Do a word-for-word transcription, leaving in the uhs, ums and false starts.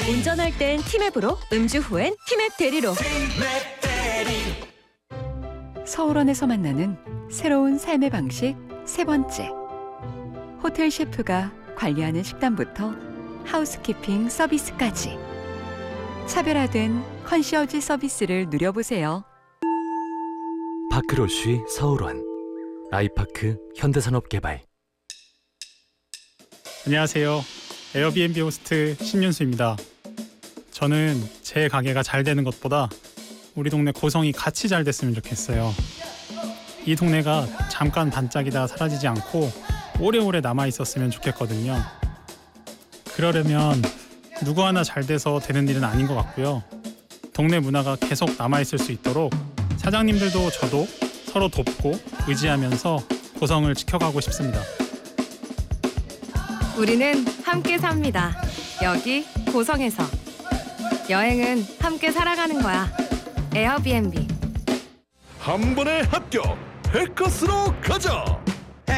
운전할 땐 티맵으로, 음주 후엔 티맵 대리로. 서울원에서 만나는 새로운 삶의 방식 세 번째. 호텔 셰프가 관리하는 식단부터 하우스키핑 서비스까지 차별화된 컨시어지 서비스를 누려보세요. 파크로쉬 서울원, 아이파크 현대산업개발. 안녕하세요. 에어비앤비 호스트 신윤수입니다. 저는 제 가게가 잘 되는 것보다 우리 동네 고성이 같이 잘 됐으면 좋겠어요. 이 동네가 잠깐 반짝이다 사라지지 않고 오래오래 남아 있었으면 좋겠거든요. 그러려면 누구 하나 잘 돼서 되는 일은 아닌 것 같고요. 동네 문화가 계속 남아 있을 수 있도록 사장님들도 저도 서로 돕고 의지하면서 고성을 지켜가고 싶습니다. 우리는 함께 삽니다. 여기 고성에서. 여행은 함께 살아가는 거야. 에어비앤비. 한 번에 합격! 백커스로 가자!